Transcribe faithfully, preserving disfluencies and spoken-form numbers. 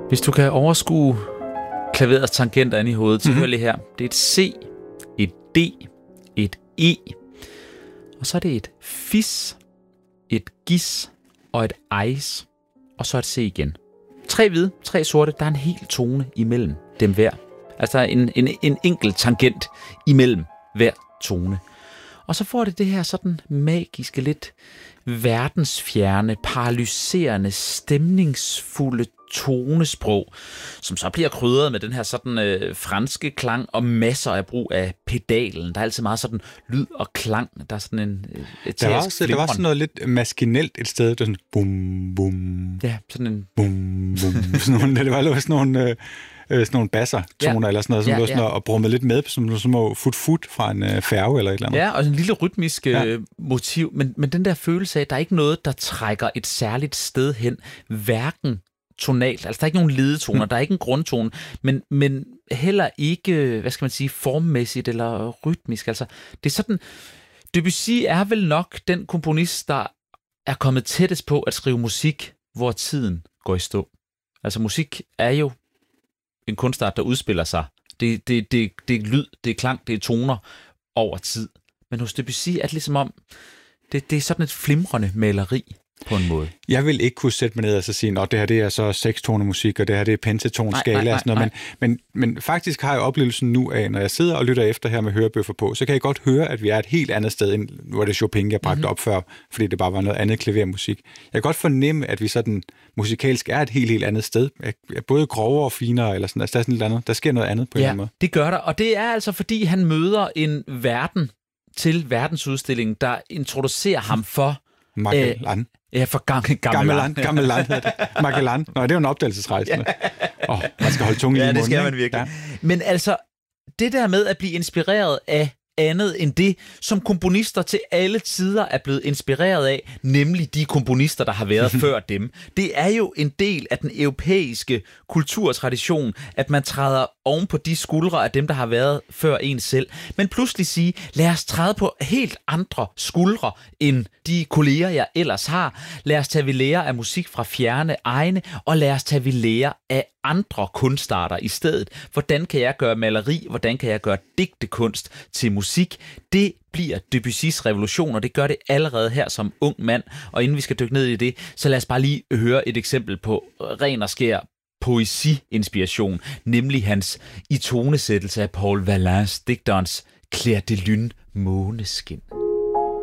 Hvis du kan overskue klaverets tangenter inde i hovedet, så Mhm. hør lige her. Det er et C, et D, et E, og så er det et fis, et gis og et ejs, og så et C igen. Tre hvide, tre sorte, der er en hel tone imellem dem hver. Altså en, en, en enkelt tangent imellem hver tone. Og så får det det her sådan magiske, lidt verdensfjerne, paralyserende, stemningsfulde tonesprog, som så bliver krydret med den her sådan øh, franske klang og masser af brug af pedalen. Der er altid meget sådan lyd og klang. Der er sådan en øh, Der var, også, der var sådan noget lidt maskinelt et sted. Det var sådan bum, bum. Ja, sådan en... Bum, bum. Sådan nogle, det var sådan nogle... Øh, sådan nogle basser-toner, ja. Eller sådan noget, som ja, lå sådan ja. og brummede lidt med, som små fut-fut fra en øh, færge eller et eller andet. Ja, og en lille rytmisk ja. øh, motiv, men, men den der følelse af, at der er ikke noget, der trækker et særligt sted hen, hverken tonalt, altså der er ikke nogen ledetoner, hmm. der er ikke en grundtone, men, men heller ikke, hvad skal man sige, formmæssigt eller rytmisk, altså det er sådan, Debussy er vel nok den komponist, der er kommet tættest på at skrive musik, hvor tiden går i stå. Altså musik er jo en kunstart, der udspiller sig. Det, det, det, det er lyd, det er klang, det er toner over tid. Men hos Debussy er det ligesom om, det, det er sådan et flimrende maleri på en måde. Jeg vil ikke kunne sætte mig ned og så sige, at det her det er så sekstoner musik, og det her det er pentatonskala og sådan noget, men, men, men faktisk har jeg oplevelsen nu af, når jeg sidder og lytter efter her med hørebøffer på, så kan jeg godt høre, at vi er et helt andet sted, end hvor det Chopin, jeg bragte mm-hmm. op før, fordi det bare var noget andet klavermusik. Jeg kan godt fornemme, at vi sådan musikalsk er et helt, helt andet sted. Både grovere og finere, eller sådan, altså der er sådan noget andet. Der sker noget andet på ja, en eller anden måde. Det gør der, og det er altså, fordi han møder en verden til verdensudstillingen, der introducerer ham for Magellan. Øh, ja, for gang, Gamelan. Gamelan hedder det. Magellan. Nå, det er jo en opdagelsesrejse. Åh, oh, man skal holde tungen ja, i munden. Ja, det skal man virkelig. Ja. Men altså, det der med at blive inspireret af andet end det, som komponister til alle tider er blevet inspireret af, nemlig de komponister, der har været før dem. Det er jo en del af den europæiske kulturtradition, at man træder oven på de skuldre af dem, der har været før en selv. Men pludselig sige, lad os træde på helt andre skuldre end de kolleger, jeg ellers har. Lad os tage vi lære af musik fra fjerne egne, og lad os tage vi lære af andre kunstarter i stedet. Hvordan kan jeg gøre maleri? Hvordan kan jeg gøre digtekunst til musik? Det bliver Debussys revolution, og det gør det allerede her som ung mand. Og inden vi skal dykke ned i det, så lad os bare lige høre et eksempel på ren og skær poesi-inspiration, nemlig hans itonesættelse af Paul Verlaines, digterens Clair de Lune, Måneskin.